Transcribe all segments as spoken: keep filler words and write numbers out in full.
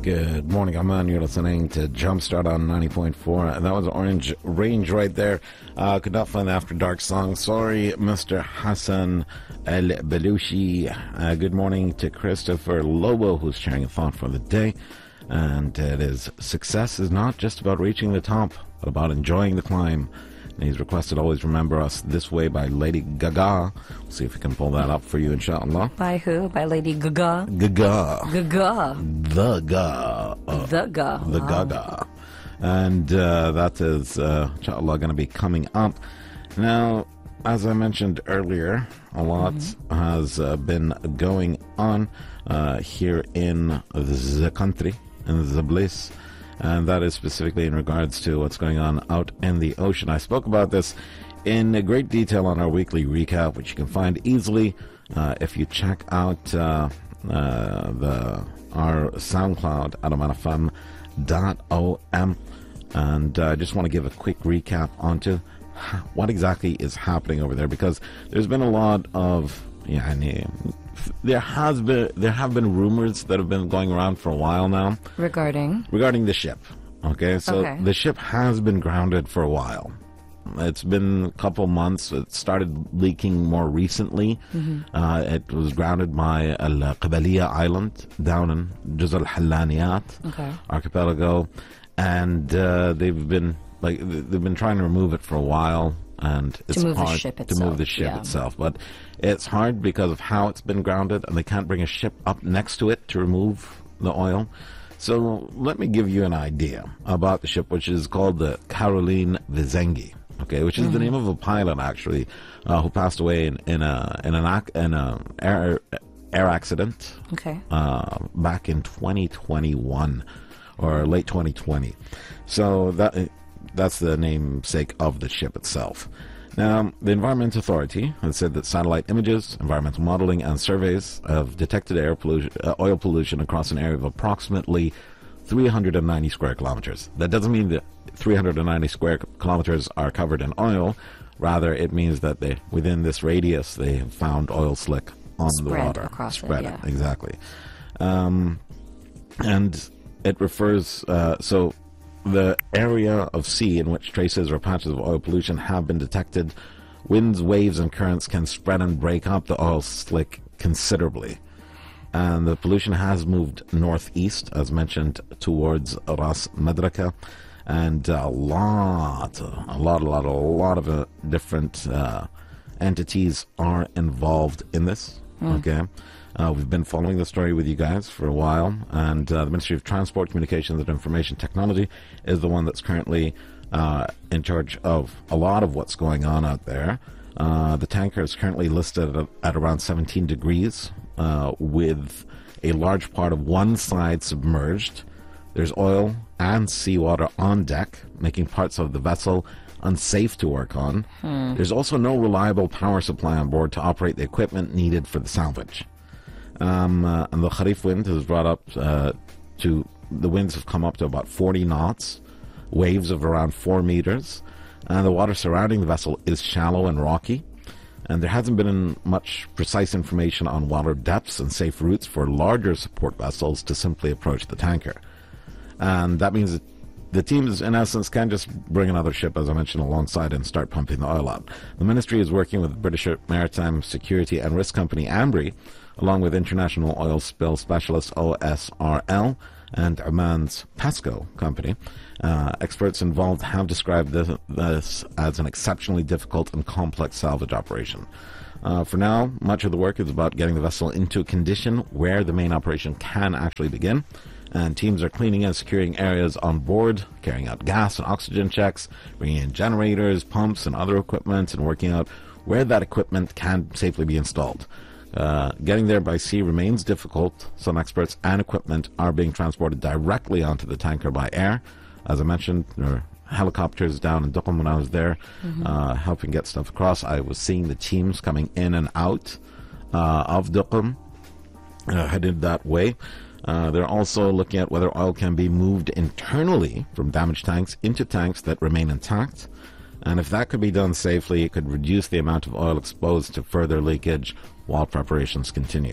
Good morning, Aman. You're listening to Jumpstart on ninety point four. And that was Orange Range right there. Uh, could not find the After Dark song. Sorry, Mister Hassan El Belushi. Uh, good morning to Christopher Lobo, who's sharing a thought for the day. And it is, success is not just about reaching the top, but about enjoying the climb. And he's requested Always Remember Us This Way by Lady Gaga. We'll see if we can pull that up for you, inshallah. By who? By Lady Gaga? Gaga. Gaga. The Gaga. Uh, the Gaga. The wow. Gaga. And uh, that is, uh, inshallah, going to be coming up. Now, as I mentioned earlier, a lot mm-hmm. has uh, been going on uh, here in the country, in the bliss. And that is specifically in regards to what's going on out in the ocean. I spoke about this in great detail on our weekly recap, which you can find easily uh, if you check out uh, uh, the our SoundCloud at aman f m dot o m. And I uh, just want to give a quick recap onto what exactly is happening over there, because there's been a lot of yeah, there has been there have been rumors that have been going around for a while now regarding regarding the ship. Okay, so okay. the ship has been grounded for a while. It's been a couple months. It started leaking more recently. Mm-hmm. Uh, it was grounded by Al Qibaliya Island down in Juz Al Hallaniyat okay. archipelago, and uh, they've been like they've been trying to remove it for a while. And it's to move hard the ship to itself. move the ship yeah. itself. But it's hard because of how it's been grounded, and they can't bring a ship up next to it to remove the oil. So let me give you an idea about the ship, which is called the Caroline Vizengi, okay, which is mm-hmm. the name of a pilot, actually, uh, who passed away in, in a in an ac- in a air, air accident okay. uh, back in twenty twenty-one or late twenty twenty. So that... That's the namesake of the ship itself. Now, the Environment Authority has said that satellite images, environmental modeling, and surveys have detected air pollution, uh, oil pollution across an area of approximately three hundred ninety square kilometers. That doesn't mean that three hundred ninety square kilometers are covered in oil. Rather, it means that they, within this radius, they have found oil slick on Spread the water. Across Spread it, it, yeah. exactly. Um, and it refers, uh, so... the area of sea in which traces or patches of oil pollution have been detected, winds, waves, and currents can spread and break up the oil slick considerably. And the pollution has moved northeast, as mentioned, towards Ras Madraka, and a lot, a lot, a lot, a lot of uh, different uh, entities are involved in this. Mm. Okay. Uh, we've been following the story with you guys for a while, and uh, the Ministry of Transport, Communications and Information Technology is the one that's currently uh, in charge of a lot of what's going on out there. Uh, the tanker is currently listed at, at around seventeen degrees, uh, with a large part of one side submerged. There's oil and seawater on deck, making parts of the vessel unsafe to work on. Hmm. There's also no reliable power supply on board to operate the equipment needed for the salvage. Um, uh, and the Kharif wind has brought up uh, to, the winds have come up to about forty knots, waves of around four meters, and the water surrounding the vessel is shallow and rocky, and there hasn't been much precise information on water depths and safe routes for larger support vessels to simply approach the tanker. And that means that the teams, in essence, can't just bring another ship, as I mentioned, alongside and start pumping the oil out. The ministry is working with British Maritime Security and Risk Company, Ambri, along with International Oil Spill Specialist, O S R L, and Oman's Pasco company. Uh, experts involved have described this, this as an exceptionally difficult and complex salvage operation. Uh, for now, much of the work is about getting the vessel into a condition where the main operation can actually begin. And teams are cleaning and securing areas on board, carrying out gas and oxygen checks, bringing in generators, pumps, and other equipment, and working out where that equipment can safely be installed. Uh, getting there by sea remains difficult. Some experts and equipment are being transported directly onto the tanker by air. As I mentioned, there are helicopters down in Duqm when I was there, mm-hmm. uh, helping get stuff across. I was seeing the teams coming in and out uh, of Duqm, uh, headed that way. Uh, they're also looking at whether oil can be moved internally from damaged tanks into tanks that remain intact. And if that could be done safely, it could reduce the amount of oil exposed to further leakage while preparations continue.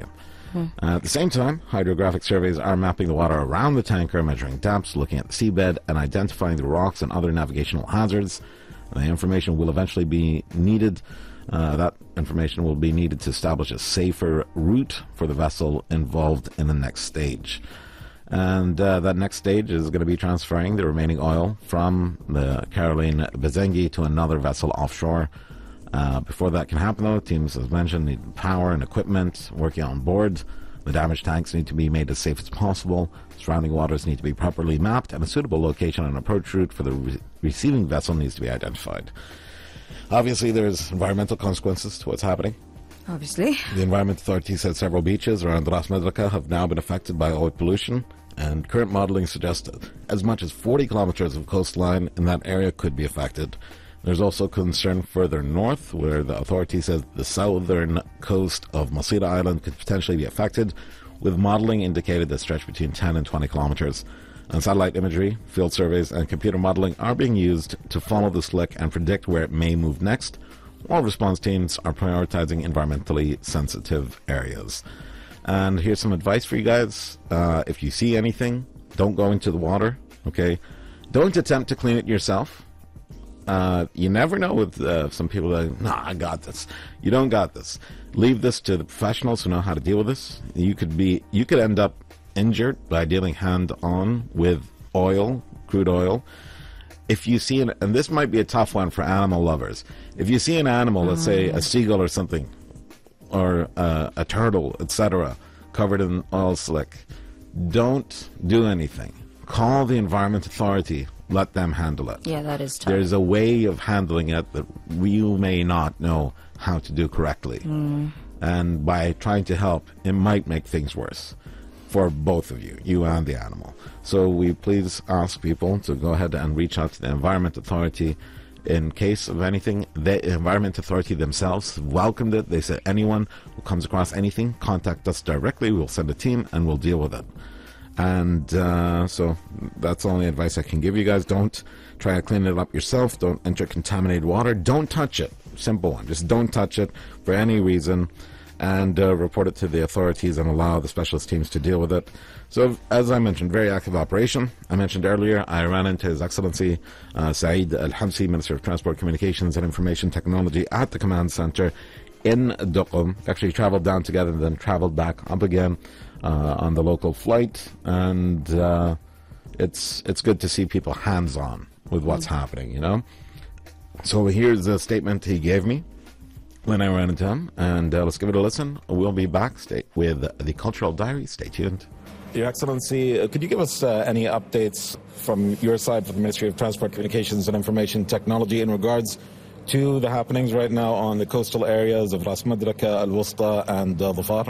Hmm. Uh, at the same time, hydrographic surveys are mapping the water around the tanker, measuring depths, looking at the seabed, and identifying the rocks and other navigational hazards. The information will eventually be needed. Uh, that information will be needed to establish a safer route for the vessel involved in the next stage. And uh, that next stage is going to be transferring the remaining oil from the Caroline Bezengi to another vessel offshore. Uh, before that can happen, though, teams, as mentioned, need power and equipment working on board. The damaged tanks need to be made as safe as possible. Surrounding waters need to be properly mapped, and a suitable location and approach route for the re- receiving vessel needs to be identified. Obviously, there's environmental consequences to what's happening. Obviously. The Environment Authority said several beaches around Ras Madraka have now been affected by oil pollution, and current modeling suggests that as much as forty kilometers of coastline in that area could be affected. There's also concern further north, where the authority says the southern coast of Masira Island could potentially be affected, with modeling indicated that stretch between ten and twenty kilometers. And satellite imagery, field surveys, and computer modeling are being used to follow the slick and predict where it may move next. All response teams are prioritizing environmentally sensitive areas. And here's some advice for you guys. Uh, if you see anything, don't go into the water, okay? Don't attempt to clean it yourself. Uh, you never know with uh, some people that, no, I got this. You don't got this. Leave this to the professionals who know how to deal with this. You could be, you could end up injured by dealing hand-on with oil, crude oil. If you see an, and this might be a tough one for animal lovers. If you see an animal, let's say a seagull or something, or uh, a turtle, et cetera, covered in oil slick, don't do anything. Call the Environment Authority. Let them handle it. Yeah, that is tough. There's a way of handling it that you may not know how to do correctly. Mm. And by trying to help, it might make things worse for both of you, you and the animal. So we please ask people to go ahead and reach out to the Environment Authority in case of anything. The Environment Authority themselves welcomed it. They said anyone who comes across anything, contact us directly. We'll send a team and we'll deal with it. And uh, so that's the only advice I can give you guys. Don't try to clean it up yourself. Don't enter contaminated water. Don't touch it. Simple one. Just don't touch it for any reason. And uh, report it to the authorities and allow the specialist teams to deal with it. So, as I mentioned, very active operation. I mentioned earlier, I ran into His Excellency uh, Saeed Al-Hamsi, Minister of Transport, Communications and Information Technology at the command center in Duqm. Actually traveled down together and then traveled back up again uh, on the local flight. And uh, it's it's good to see people hands-on with what's mm-hmm. happening, you know. So here's the statement he gave me when I ran into him, and uh, let's give it a listen. We'll be back stay with the Cultural Diary. Stay tuned. Your Excellency, uh, could you give us uh, any updates from your side for the Ministry of Transport, Communications and Information Technology in regards to the happenings right now on the coastal areas of Ras Madraka, Al-Wusta and uh, Dhafar?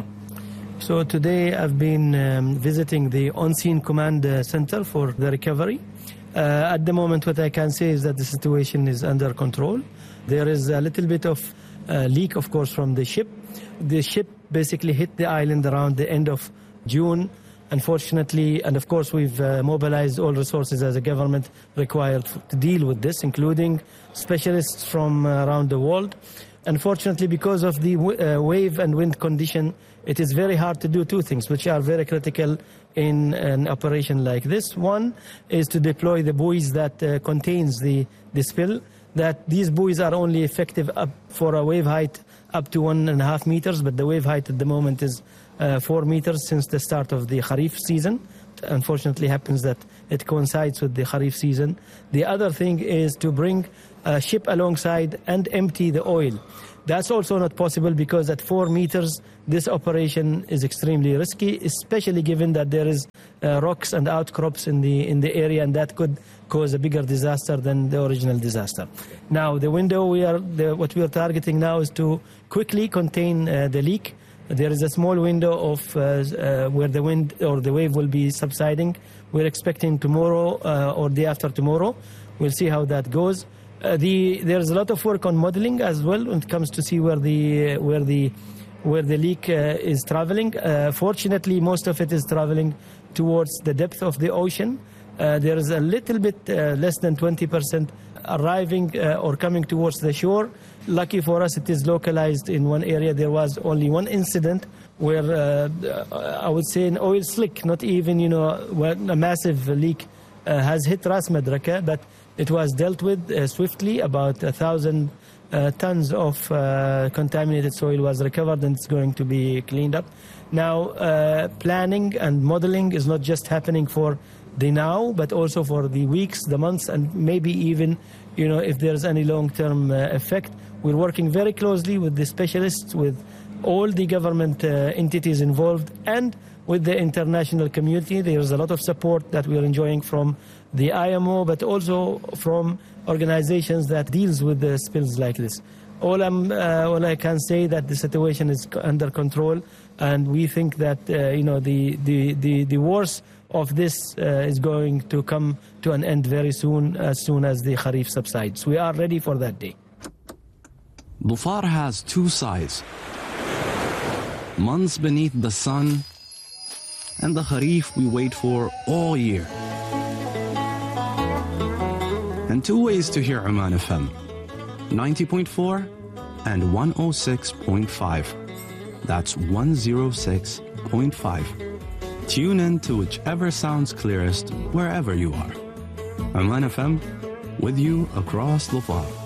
So today I've been um, visiting the on-scene command uh, center for the recovery. Uh, at the moment what I can say is that the situation is under control. There is a little bit of Uh, leak, of course, from the ship. The ship basically hit the island around the end of June, unfortunately, and of course we've uh, mobilized all resources as a government required to deal with this, including specialists from uh, around the world. Unfortunately, because of the w- uh, wave and wind condition, it is very hard to do two things, which are very critical in an operation like this. One is to deploy the buoys that uh, contains the, the spill, that these buoys are only effective up for a wave height up to one and a half meters, but the wave height at the moment is uh, four meters since the start of the Kharif season. Unfortunately, happens that it coincides with the Kharif season. The other thing is to bring a ship alongside and empty the oil. That's also not possible because at four meters, this operation is extremely risky, especially given that there is uh, rocks and outcrops in the in the area, and that could cause a bigger disaster than the original disaster. Now, the window we are, the, what we are targeting now is to quickly contain uh, the leak. There is a small window of uh, uh, where the wind or the wave will be subsiding. We're expecting tomorrow uh, or day after tomorrow. We'll see how that goes. Uh, the there's a lot of work on modeling as well when it comes to see where the uh, where the where the leak uh, is traveling. Uh, fortunately, most of it is traveling towards the depth of the ocean. Uh, there is a little bit uh, less than twenty percent arriving uh, or coming towards the shore. Lucky for us, it is localized in one area. There was only one incident where uh, I would say an oil slick, not even, you know, where a massive leak uh, has hit Ras Madraka, but it was dealt with uh, swiftly. About a thousand uh, tons of uh, contaminated soil was recovered, and it's going to be cleaned up. Now, uh, planning and modeling is not just happening for the now, but also for the weeks, the months, and maybe even, you know, if there's any long-term uh, effect. We're working very closely with the specialists, with all the government uh, entities involved, and with the international community. There's a lot of support that we're enjoying from the I M O, but also from organizations that deals with the spills like this. All, I'm, uh, all I can say that the situation is under control, and we think that uh, you know the, the, the, the worst of this uh, is going to come to an end very soon, as soon as the Kharif subsides. We are ready for that day. Dhofar has two sides. Months beneath the sun, and the Kharif we wait for all year. And two ways to hear Oman F M, ninety point four and one oh six point five. That's one oh six point five. Tune in to whichever sounds clearest wherever you are. Oman F M, with you across Dhofar.